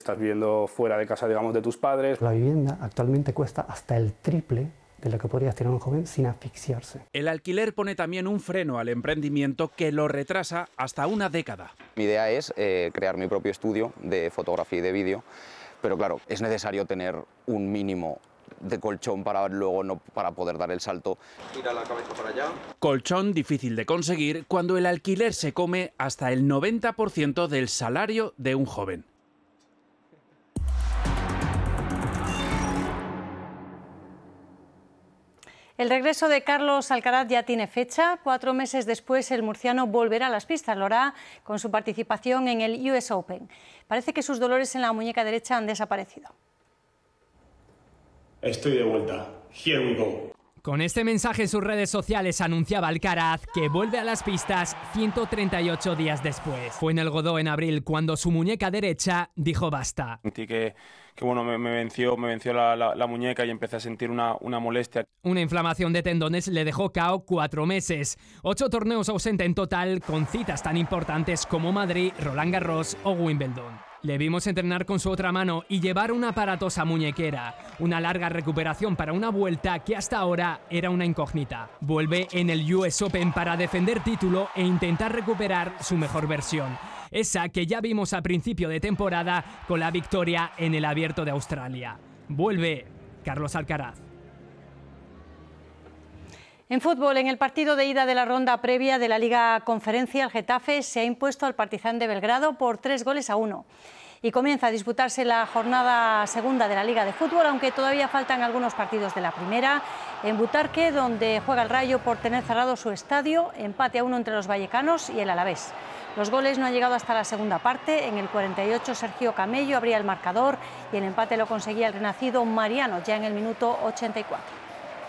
Estás viviendo fuera de casa, digamos, de tus padres. La vivienda actualmente cuesta hasta el triple de lo que podría tener un joven sin asfixiarse. El alquiler pone también un freno al emprendimiento que lo retrasa hasta una década. Mi idea es crear mi propio estudio de fotografía y de vídeo, pero claro, es necesario tener un mínimo de colchón para luego para poder dar el salto. Gira la cabeza para allá. Colchón difícil de conseguir cuando el alquiler se come hasta el 90% del salario de un joven. El regreso de Carlos Alcaraz ya tiene fecha. 4 meses después, el murciano volverá a las pistas. Lo hará con su participación en el US Open. Parece que sus dolores en la muñeca derecha han desaparecido. Estoy de vuelta. Here we go. Con este mensaje en sus redes sociales anunciaba Alcaraz que vuelve a las pistas 138 días después. Fue en el Godó en abril cuando su muñeca derecha dijo basta. Sentí que bueno, me venció la muñeca y empecé a sentir una molestia. Una inflamación de tendones le dejó KO 4 meses. 8 torneos ausente en total, con citas tan importantes como Madrid, Roland Garros o Wimbledon. Le vimos entrenar con su otra mano y llevar una aparatosa muñequera. Una larga recuperación para una vuelta que hasta ahora era una incógnita. Vuelve en el US Open para defender título e intentar recuperar su mejor versión. Esa que ya vimos a principio de temporada con la victoria en el Abierto de Australia. Vuelve Carlos Alcaraz. En fútbol, en el partido de ida de la ronda previa de la Liga Conferencia, el Getafe se ha impuesto al Partizan de Belgrado por 3-1. Y comienza a disputarse la jornada segunda de la Liga de Fútbol, aunque todavía faltan algunos partidos de la primera. En Butarque, donde juega el Rayo por tener cerrado su estadio, empate a 1 entre los vallecanos y el Alavés. Los goles no han llegado hasta la segunda parte. En el 48 Sergio Camello abría el marcador y el empate lo conseguía el renacido Mariano ya en el minuto 84.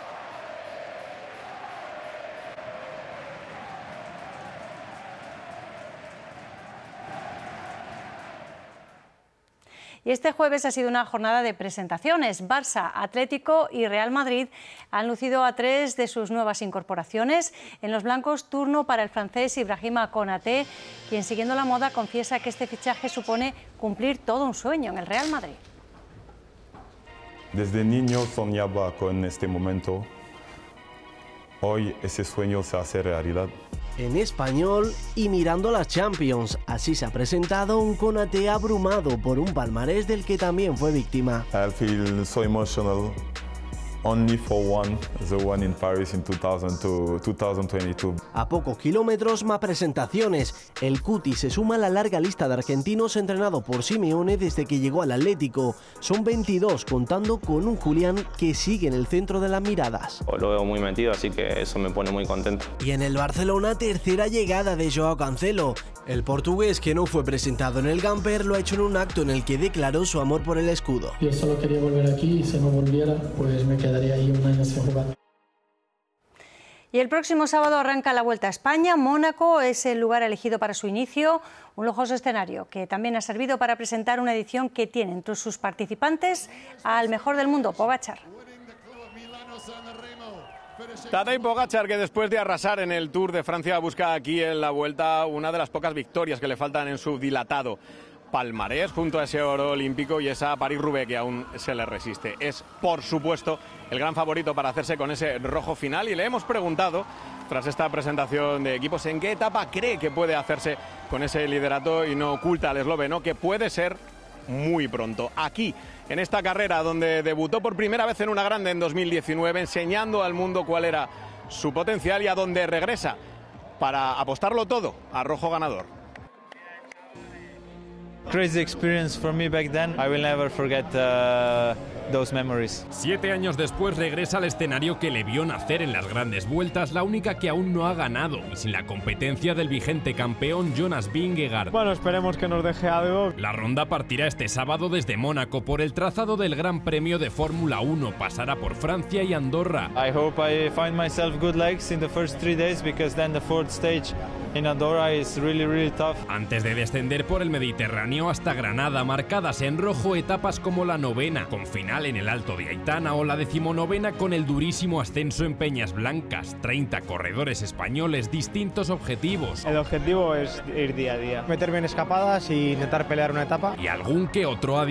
Y este jueves ha sido una jornada de presentaciones. Barça, Atlético y Real Madrid han lucido a 3 de sus nuevas incorporaciones. En los blancos, turno para el francés Ibrahima Konaté, quien siguiendo la moda confiesa que este fichaje supone cumplir todo un sueño en el Real Madrid. Desde niño soñaba con este momento. Hoy ese sueño se hace realidad. En español y mirando las Champions, así se ha presentado un Konaté abrumado por un palmarés del que también fue víctima. I feel so emotional. Only for one, the one in Paris in 2022. A pocos kilómetros más presentaciones. El Cuti se suma a la larga lista de argentinos entrenado por Simeone desde que llegó al Atlético. Son 22, contando con un Julián que sigue en el centro de las miradas. Lo veo muy metido, así que eso me pone muy contento. Y en el Barcelona, tercera llegada de Joao Cancelo. El portugués, que no fue presentado en el Gamper, lo ha hecho en un acto en el que declaró su amor por el escudo. Yo solo quería volver aquí y si no volviera, pues me quedaría ahí un año sin jugar. Y el próximo sábado arranca la Vuelta a España. Mónaco es el lugar elegido para su inicio, un lujoso escenario que también ha servido para presentar una edición que tiene entre sus participantes al mejor del mundo, Pogačar. Tadej Pogačar, que después de arrasar en el Tour de Francia busca aquí en la Vuelta una de las pocas victorias que le faltan en su dilatado palmarés, junto a ese oro olímpico y esa París-Roubaix que aún se le resiste. Es, por supuesto, el gran favorito para hacerse con ese rojo final, y le hemos preguntado, tras esta presentación de equipos, en qué etapa cree que puede hacerse con ese liderato, y no oculta al esloveno que puede ser muy pronto. Aquí, en esta carrera donde debutó por primera vez en una grande en 2019, enseñando al mundo cuál era su potencial, y a donde regresa para apostarlo todo a rojo ganador. Crazy experience for me back then. I will never forget those memories. 7 años después regresa al escenario que le vio nacer en las grandes vueltas, la única que aún no ha ganado, y sin la competencia del vigente campeón Jonas Vingegaard. Bueno, esperemos que nos deje algo. La ronda partirá este sábado desde Mónaco por el trazado del Gran Premio de Fórmula 1, pasará por Francia y Andorra. I hope I find myself good legs in the first 3 days, because then the fourth stage In Andorra it's really tough. Antes de descender por el Mediterráneo hasta Granada, marcadas en rojo etapas como la 9ª, con final en el Alto de Aitana, o la 19ª con el durísimo ascenso en Peñas Blancas. 30 corredores españoles, distintos objetivos. El objetivo es ir día a día, meterme en escapadas y intentar pelear una etapa. Y algún que otro